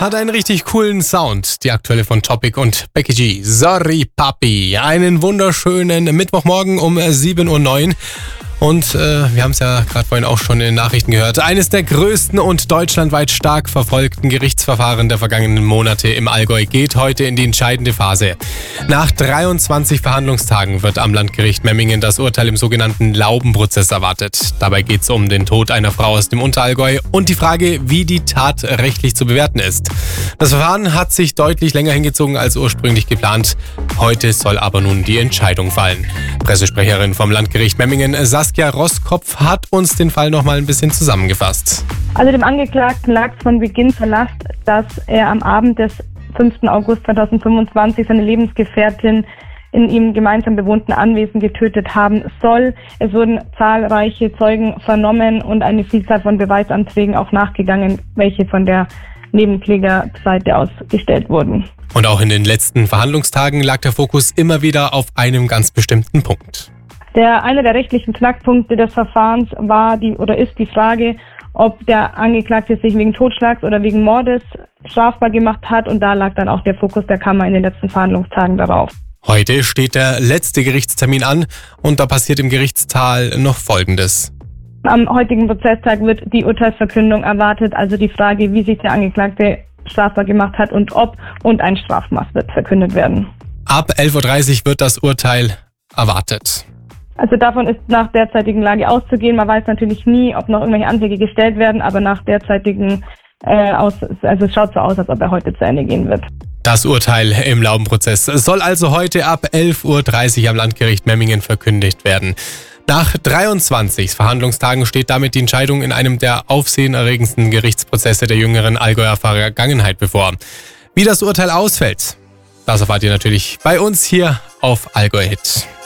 Hat einen richtig coolen Sound, die aktuelle von Topic und Becky G. Sorry Papi. Einen wunderschönen Mittwochmorgen um 7:09 Uhr. Und wir haben es ja gerade vorhin auch schon in den Nachrichten gehört. Eines der größten und deutschlandweit stark verfolgten Gerichtsverfahren der vergangenen Monate im Allgäu geht heute in die entscheidende Phase. Nach 23 Verhandlungstagen wird am Landgericht Memmingen das Urteil im sogenannten Laubenprozess erwartet. Dabei geht es um den Tod einer Frau aus dem Unterallgäu und die Frage, wie die Tat rechtlich zu bewerten ist. Das Verfahren hat sich deutlich länger hingezogen als ursprünglich geplant. Heute soll aber nun die Entscheidung fallen. Pressesprecherin vom Landgericht Memmingen, Saskia Roskopf, hat uns den Fall noch mal ein bisschen zusammengefasst. Also dem Angeklagten lag von Beginn zur Last, dass er am Abend des 5. August 2025 seine Lebensgefährtin in ihm gemeinsam bewohnten Anwesen getötet haben soll. Es wurden zahlreiche Zeugen vernommen und eine Vielzahl von Beweisanträgen auch nachgegangen, welche von der Nebenklägerseite aus gestellt wurden. Und auch in den letzten Verhandlungstagen lag der Fokus immer wieder auf einem ganz bestimmten Punkt. Einer der rechtlichen Knackpunkte des Verfahrens ist die Frage, ob der Angeklagte sich wegen Totschlags oder wegen Mordes strafbar gemacht hat. Und da lag dann auch der Fokus der Kammer in den letzten Verhandlungstagen darauf. Heute steht der letzte Gerichtstermin an und da passiert im Gerichtssaal noch Folgendes. Am heutigen Prozesstag wird die Urteilsverkündung erwartet, also die Frage, wie sich der Angeklagte strafbar gemacht hat und ob und ein Strafmaß wird verkündet werden. Ab 11:30 Uhr wird das Urteil erwartet. Also davon ist nach derzeitigen Lage auszugehen. Man weiß natürlich nie, ob noch irgendwelche Anträge gestellt werden, aber nach derzeitigen es schaut so aus, als ob er heute zu Ende gehen wird. Das Urteil im Laubenprozess soll also heute ab 11:30 Uhr am Landgericht Memmingen verkündigt werden. Nach 23 Verhandlungstagen steht damit die Entscheidung in einem der aufsehenerregendsten Gerichtsprozesse der jüngeren Allgäuer Vergangenheit bevor. Wie das Urteil ausfällt, das erfahrt ihr natürlich bei uns hier auf Allgäu Hit.